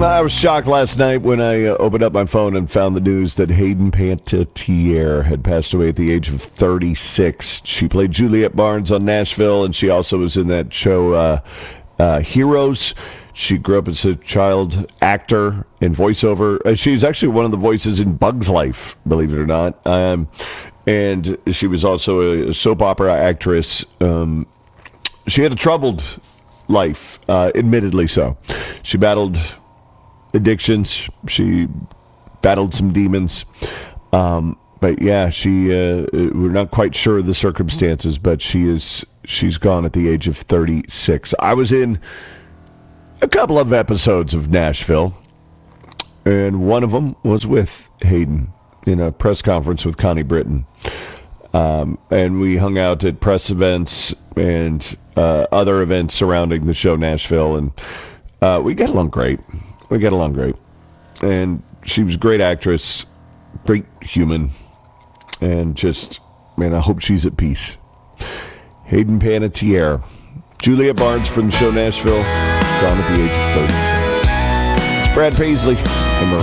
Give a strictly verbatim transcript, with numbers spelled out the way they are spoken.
I was shocked last night when I uh, opened up my phone and found the news that Hayden Panettiere had passed away at the age of thirty-six. She played Juliet Barnes on Nashville, and she also was in that show uh, uh, Heroes. She grew up as a child actor and voiceover. Uh, she was actually one of the voices in Bug's Life, believe it or not. Um, and she was also a soap opera actress. Um, she had a troubled life, uh, admittedly so. She battled addictions. She battled some demons. Um, but yeah, she uh, we're not quite sure of the circumstances, but she is she's gone at the age of thirty-six. I was in a couple of episodes of Nashville, and one of them was with Hayden in a press conference with Connie Britton. Um, and we hung out at press events and uh, other events surrounding the show Nashville, and uh, we got along great. We got along great. And she was a great actress, great human, and just, man, I hope she's at peace. Hayden Panettiere. Juliet Barnes from the show Nashville, gone at the age of thirty-six. It's Brad Paisley and Miranda.